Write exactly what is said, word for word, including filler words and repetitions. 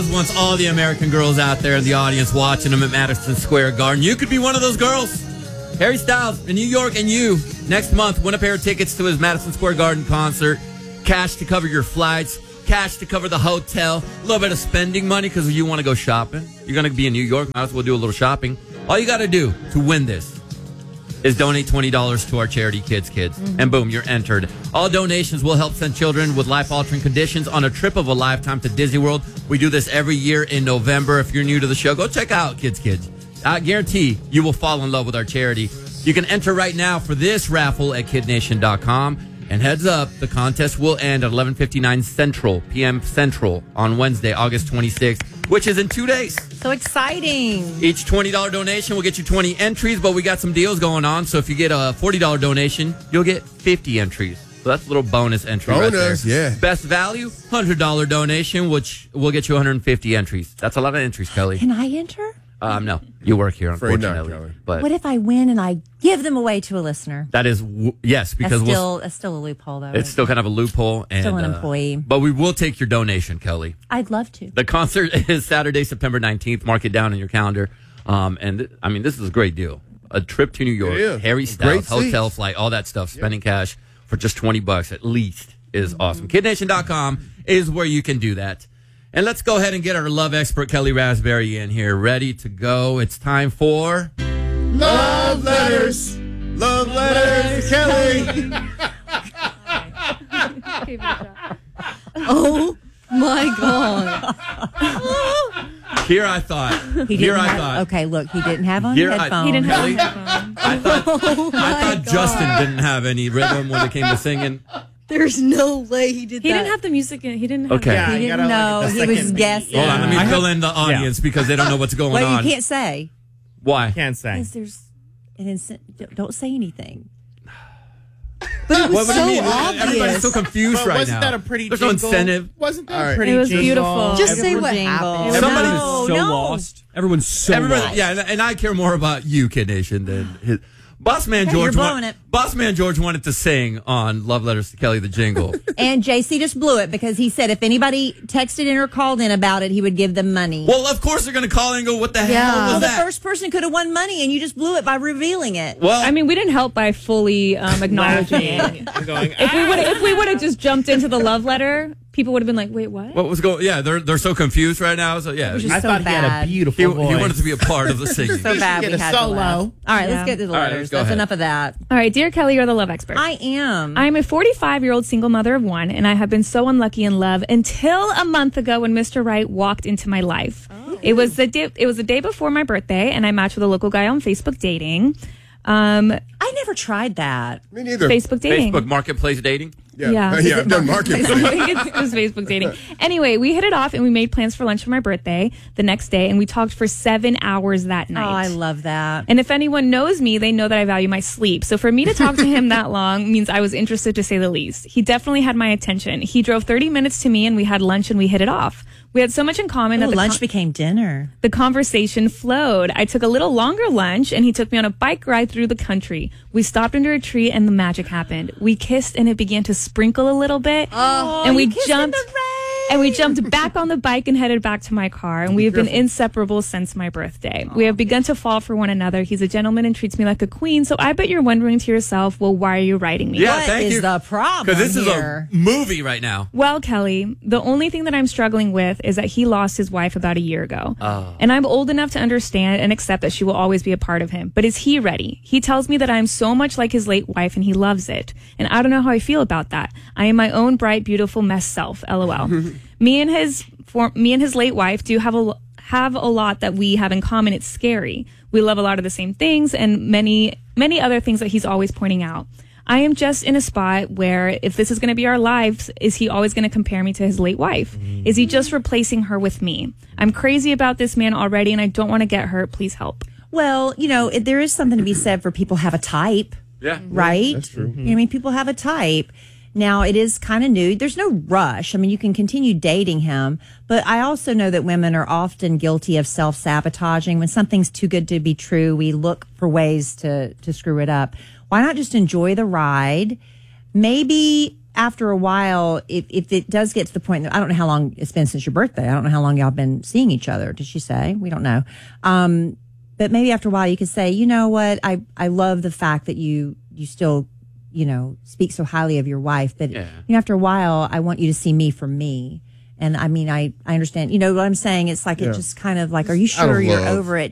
Wants all the American girls out there in the audience watching them at Madison Square Garden. You could be one of those girls. Harry Styles in New York and you. Next month, win a pair of tickets to his Madison Square Garden concert. Cash to cover your flights. Cash to cover the hotel. A little bit of spending money because you want to go shopping. You're going to be in New York. Might as well do a little shopping. All you got to do to win this is donate twenty dollars to our charity Kids Kids. Mm-hmm. And boom, you're entered. All donations will help send children with life-altering conditions on a trip of a lifetime to Disney World. We do this every year in November. If you're new to the show, go check out Kids Kids. I guarantee you will fall in love with our charity. You can enter right now for this raffle at kid nation dot com. And heads up, the contest will end at eleven fifty-nine Central, P M Central, on Wednesday, August twenty-sixth, which is in two days. So exciting. Each twenty dollars donation will get you twenty entries, but we got some deals going on. So if you get a forty dollars donation, you'll get fifty entries. So that's a little bonus entry bonus, right there. Yeah. Best value, one hundred dollars donation, which will get you one hundred fifty entries. That's a lot of entries, Kelly. Can I enter? Um, no, you work here, unfortunately. Not, but what if I win and I give them away to a listener? That is, w- yes, because that's still, we'll, that's still a loophole, though. It's still kind of a loophole. And, still an uh, employee. But we will take your donation, Kelly. I'd love to. The concert is Saturday, September nineteenth. Mark it down in your calendar. Um, and, th- I mean, this is a great deal. A trip to New York, yeah, Harry Styles, hotel seats. flight, all that stuff, spending yeah. cash for just twenty bucks at least is mm-hmm. awesome. kid nation dot com is where you can do that. And let's go ahead and get our love expert, Kelly Raspberry, in here, ready to go. It's time for... Love Letters! Love Letters, Kelly! Oh, my God. Here I thought. He here didn't I have, thought. Okay, look, he didn't have on Here headphones. I, he didn't have Kelly, headphones. I thought, Oh, I thought my Justin God. didn't have any rhythm when it came to singing. There's no way he did He that. didn't have the music. In, he didn't have Okay. the, Yeah, He you didn't gotta, know. like, the He was second beat. guessing. Hold on, let me I fill have- in the audience because they don't know what's going Well, on. you can't say. Why? Can't say. Because there's an incent- don't say anything. But it was What, what do so you mean? obvious. Everybody's so confused But right wasn't now. that a pretty There's jingle? no incentive. Wasn't that All a right. pretty It was jingle? beautiful. Just say Everyone what jingle. happened. Somebody no, was so no. lost. Everyone's so Everybody, lost. yeah, and, and I care more about you, Kid Nation, than his. Boss Man Hey, George. you're blowing it. Boss Man George wanted to sing on Love Letters to Kelly the jingle. And J C just blew it because he said if anybody texted in or called in about it, he would give them money. Well, of course they're going to call in and go, "What the hell well, was the that?" first person could have won money, and you just blew it by revealing it. well, I mean, we didn't help by fully um, acknowledging it. I'm going, If we would if we would have just jumped into the love letter, people would have been like, "Wait, what?" what was going? Yeah, they're they're so confused right now. So yeah, was he, just I so thought he had bad. a beautiful he voice. wanted to be a part of the singing. So bad get we a had to solo. laugh. All right, Yeah. let's get to the All right, letters. let's go That's ahead. enough of that. All right, dear Kelly, you're the love expert. I am. I'm a forty-five-year-old single mother of one, and I have been so unlucky in love until a month ago when Mister Right walked into my life. Oh. It was the day, it was the day before my birthday, and I matched with a local guy on Facebook dating. Um, I never tried that. Me neither. Facebook dating. Facebook Marketplace dating. Yeah, Yeah. yeah, I've done marketing. I think it's, it was Facebook dating. Anyway, we hit it off and we made plans for lunch for my birthday the next day, and we talked for seven hours that Oh, night. I love that. And if anyone knows me, they know that I value my sleep. So for me to talk to him that long means I was interested, to say the least. He definitely had my attention. He drove thirty minutes to me and we had lunch and we hit it off. We had so much in common Oh, that the, lunch con- became dinner. the conversation flowed. I took a little longer lunch and he took me on a bike ride through the country. We stopped under a tree and the magic happened. We kissed and it began to sprinkle a little bit. Oh, and we you kissed in jumped the rain. and we jumped back on the bike and headed back to my car. And we have been inseparable since my birthday. We have begun to fall for one another. He's a gentleman and treats me like a queen. So I bet you're wondering to yourself, well, why are you writing me? Yeah, What thank is you. the problem Because this is here? a movie right now. Well, Kelly, the only thing that I'm struggling with is that he lost his wife about a year ago. Oh. And I'm old enough to understand and accept that she will always be a part of him. But is he ready? He tells me that I'm so much like his late wife and he loves it. And I don't know how I feel about that. I am my own bright, beautiful mess self. LOL. me and his for, me and his late wife do have a have a lot that we have in common. It's scary. We love a lot of the same things and many many other things that he's always pointing out. I am just in a spot where if this is going to be our lives, is he always going to compare me to his late wife? Is he just replacing her with me? I'm crazy about this man already and I don't want to get hurt. Please help. Well, you know, it, there is something to be said for people have a type, Yeah. right? That's true. You know, I mean, people have a type. Now, it is kind of new. There's no rush. I mean, you can continue dating him, but I also know that women are often guilty of self-sabotaging. When something's too good to be true, we look for ways to, to screw it up. Why not just enjoy the ride? Maybe after a while, if, if it does get to the point that I don't know how long it's been since your birthday. I don't know how long y'all been seeing each other. Did she say? We don't know. Um, but maybe after a while you could say, you know what? I, I love the fact that you, you still, you know, speak so highly of your wife. But Yeah. you know, after a while, I want you to see me for me. And I mean, I, I understand, you know what I'm saying? It's like, Yeah. it just kind of like, are you Out of sure you're love. over it?